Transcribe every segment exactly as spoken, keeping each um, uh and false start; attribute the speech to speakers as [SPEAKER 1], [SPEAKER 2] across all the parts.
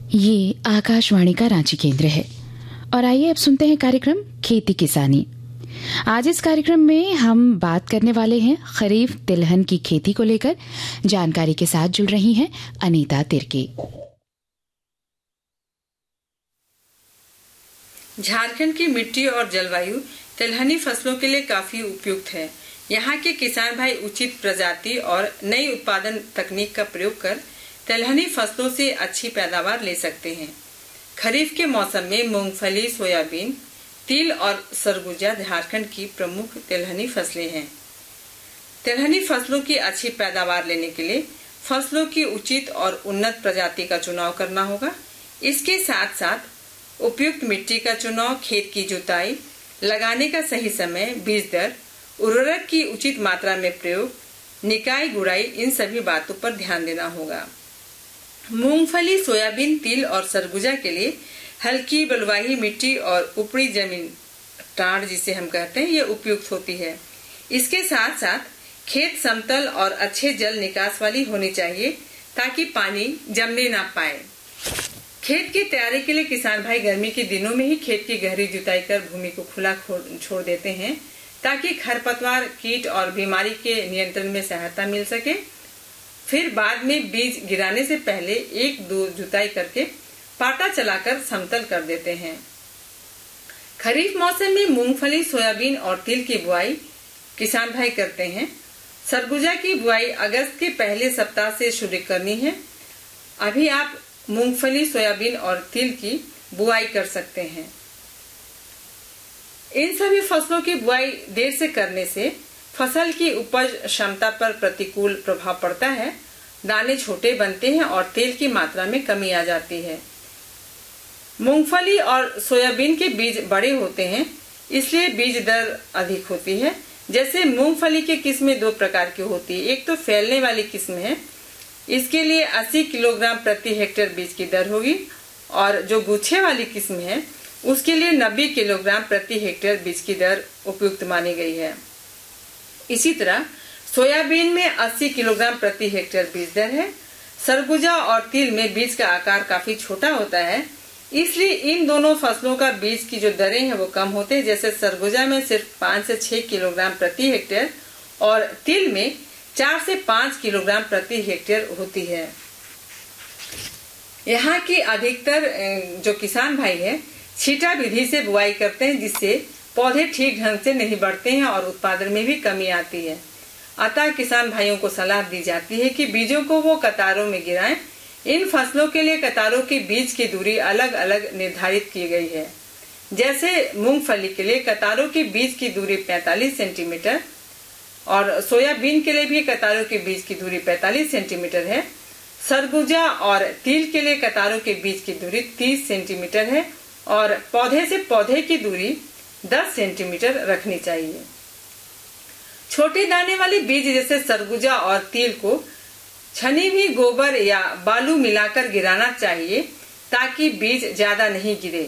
[SPEAKER 1] ये आकाशवाणी का रांची केंद्र है और आइए अब सुनते हैं कार्यक्रम खेती किसानी। आज इस कार्यक्रम में हम बात करने वाले हैं खरीफ तिलहन की खेती को लेकर। जानकारी के साथ जुड़ रही हैं अनीता तिर्की।
[SPEAKER 2] झारखंड की मिट्टी और जलवायु तिलहनी फसलों के लिए काफी उपयुक्त है। यहाँ के किसान भाई उचित प्रजाति और नई उत्पादन तकनीक का प्रयोग कर तिलहनी फसलों से अच्छी पैदावार ले सकते हैं। खरीफ के मौसम में मूंगफली, सोयाबीन, तिल और सरगुजा झारखंड की प्रमुख तिलहनी फसलें हैं। तिलहनी फसलों की अच्छी पैदावार लेने के लिए फसलों की उचित और उन्नत प्रजाति का चुनाव करना होगा। इसके साथ साथ उपयुक्त मिट्टी का चुनाव, खेत की जुताई, लगाने का सही समय, बीज दर, उर्वरक की उचित मात्रा में प्रयोग, निकाई गुड़ाई, इन सभी बातों पर ध्यान देना होगा। मूंगफली, सोयाबीन, तिल और सरगुजा के लिए हल्की बलुआही मिट्टी और ऊपरी जमीन, टाड़ जिसे हम कहते हैं, ये उपयुक्त होती है। इसके साथ साथ खेत समतल और अच्छे जल निकास वाली होनी चाहिए ताकि पानी जमने ना पाए। खेत की तैयारी के लिए किसान भाई गर्मी के दिनों में ही खेत की गहरी जुताई कर भूमि को खुला छोड़ देते हैं ताकि खरपतवार, कीट और बीमारी के नियंत्रण में सहायता मिल सके। फिर बाद में बीज गिराने से पहले एक दो जुताई करके पाटा चलाकर समतल कर देते हैं। खरीफ मौसम में मूंगफली, सोयाबीन और तिल की बुआई किसान भाई करते हैं। सरगुजा की बुआई अगस्त के पहले सप्ताह से शुरू करनी है। अभी आप मूंगफली, सोयाबीन और तिल की बुआई कर सकते हैं। इन सभी फसलों की बुआई देर से करने से फसल की उपज क्षमता पर प्रतिकूल प्रभाव पड़ता है। दाने छोटे बनते हैं और तेल की मात्रा में कमी आ जाती है। मूंगफली और सोयाबीन के बीज बड़े होते हैं, इसलिए बीज दर अधिक होती है। जैसे मूंगफली की किस्में दो प्रकार की होती है। एक तो फैलने वाली किस्म है, इसके लिए अस्सी किलोग्राम प्रति हेक्टेयर बीज की दर होगी, और जो गुच्छे वाली किस्म है उसके लिए नब्बे किलोग्राम प्रति हेक्टेयर बीज की दर उपयुक्त मानी गई है। इसी तरह सोयाबीन में अस्सी किलोग्राम प्रति हेक्टेयर बीज दर है। सरगुजा और तिल में बीज का आकार काफी छोटा होता है, इसलिए इन दोनों फसलों का बीज की जो दरें हैं वो कम होते हैं। जैसे सरगुजा में सिर्फ पाँच से छह किलोग्राम प्रति हेक्टेयर और तिल में चार से पाँच किलोग्राम प्रति हेक्टेयर होती है। यहाँ की अधिकतर जो किसान भाई है छींटा विधि से बुआई करते हैं, जिससे पौधे ठीक ढंग से नहीं बढ़ते हैं और उत्पादन में भी कमी आती है। अतः किसान भाइयों को सलाह दी जाती है कि बीजों को वो कतारों में गिराएं। इन फसलों के लिए कतारों के बीज की दूरी अलग अलग निर्धारित की गई है। जैसे मूंगफली के लिए कतारों के बीज की दूरी पैंतालीस सेंटीमीटर और सोयाबीन के लिए भी कतारों के बीज की दूरी पैंतालीस सेंटीमीटर है। सरगुजा और तिल के लिए कतारों के बीज की दूरी तीस सेंटीमीटर है और पौधे से पौधे की दूरी दस सेंटीमीटर रखनी चाहिए। छोटे दाने वाले बीज जैसे सरगुजा और तिल को छनी हुई गोबर या बालू मिलाकर गिराना चाहिए ताकि बीज ज्यादा नहीं गिरे।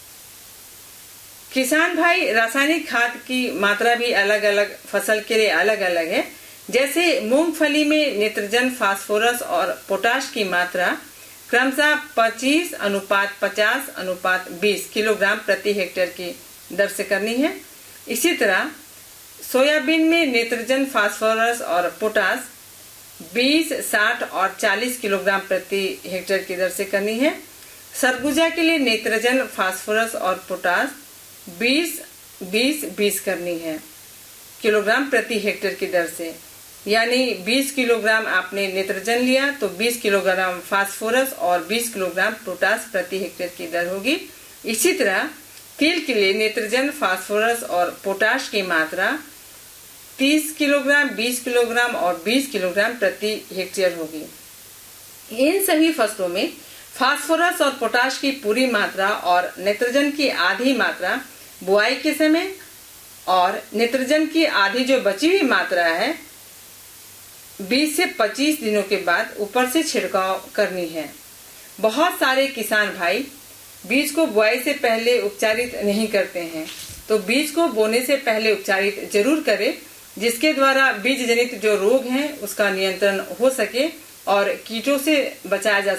[SPEAKER 2] किसान भाई रासायनिक खाद की मात्रा भी अलग अलग फसल के लिए अलग अलग है। जैसे मूंगफली में नाइट्रोजन, फास्फोरस और पोटाश की मात्रा क्रमशः पच्चीस अनुपात पचास अनुपात बीस किलोग्राम प्रति हेक्टेयर की दर से करनी है। इसी तरह सोयाबीन में नाइट्रोजन, फास्फोरस और पोटाश बीस, साठ और चालीस किलोग्राम प्रति हेक्टेयर की दर से करनी है। सरगुजा के लिए नाइट्रोजन, फास्फोरस और पोटाश बीस, बीस, बीस करनी है किलोग्राम प्रति हेक्टेयर की दर से। यानी बीस किलोग्राम आपने नाइट्रोजन लिया तो बीस किलोग्राम फास्फोरस और बीस किलोग्राम पोटाश प्रति हेक्टेयर की दर होगी। इसी तरह तिल के लिए नाइट्रोजन, फास्फोरस और पोटाश की मात्रा तीस किलोग्राम, बीस किलोग्राम और बीस किलोग्राम प्रति हेक्टेयर होगी। इन सभी फसलों में फास्फोरस और पोटाश की पूरी मात्रा और नाइट्रोजन की आधी मात्रा बुआई के समय और नाइट्रोजन की आधी जो बची हुई मात्रा है बीस से पच्चीस दिनों के बाद ऊपर से छिड़काव करनी है। बहुत सारे किसान भाई बीज को बुआई से पहले उपचारित नहीं करते हैं, तो बीज को बोने से पहले उपचारित जरूर करें, जिसके द्वारा बीज जनित जो रोग हैं उसका नियंत्रण हो सके और कीटों से बचाया जा